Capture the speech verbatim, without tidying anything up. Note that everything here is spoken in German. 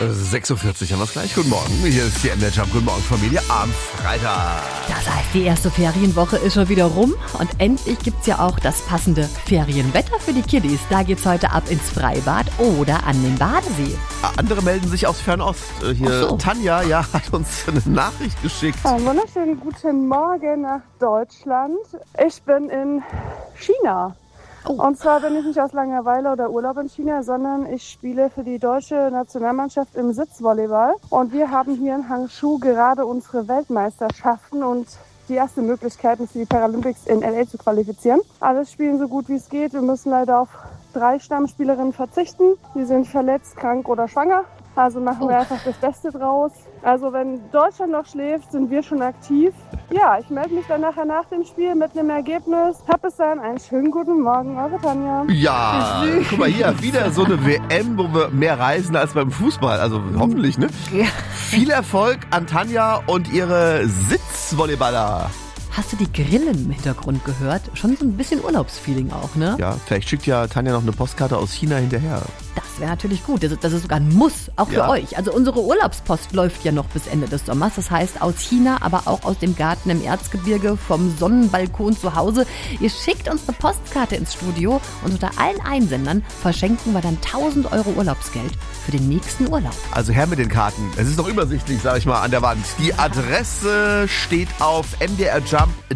sechs Uhr vierzig haben wir es gleich. Guten Morgen. Hier ist die M D Jump. Guten Morgen, Familie. Am Freitag. Das heißt, die erste Ferienwoche ist schon wieder rum. Und endlich gibt's ja auch das passende Ferienwetter für die Kiddies. Da geht's heute ab ins Freibad oder an den Badesee. Andere melden sich aus Fernost. Hier Ach so. Tanja ja, hat uns eine Nachricht geschickt. Einen wunderschönen guten Morgen nach Deutschland. Ich bin in China. Oh. Und zwar bin ich nicht aus Langeweile oder Urlaub in China, sondern ich spiele für die deutsche Nationalmannschaft im Sitzvolleyball. Und wir haben hier in Hangzhou gerade unsere Weltmeisterschaften und die erste Möglichkeit, uns für die Paralympics in L A zu qualifizieren. Alles spielen so gut wie es geht. Wir müssen leider auf drei Stammspielerinnen verzichten. Die sind verletzt, krank oder schwanger. Also machen wir einfach das Beste draus. Also wenn Deutschland noch schläft, sind wir schon aktiv. Ja, ich melde mich dann nachher nach dem Spiel mit einem Ergebnis. Hab bis dann einen schönen guten Morgen, eure Tanja. Ja, guck mal hier, wieder so eine W M, wo wir mehr reisen als beim Fußball. Also hoffentlich, ne? Ja. Viel Erfolg an Tanja und ihre Sitzvolleyballer. Hast du die Grillen im Hintergrund gehört? Schon so ein bisschen Urlaubsfeeling auch, ne? Ja, vielleicht schickt ja Tanja noch eine Postkarte aus China hinterher. Das wäre natürlich gut. Das ist, das ist sogar ein Muss, auch für Ja. euch. Also unsere Urlaubspost läuft ja noch bis Ende des Sommers. Das heißt aus China, aber auch aus dem Garten im Erzgebirge, vom Sonnenbalkon zu Hause. Ihr schickt uns eine Postkarte ins Studio und unter allen Einsendern verschenken wir dann tausend Euro Urlaubsgeld für den nächsten Urlaub. Also her mit den Karten. Es ist doch übersichtlich, sag ich mal, an der Wand. Die Adresse steht auf m d r jump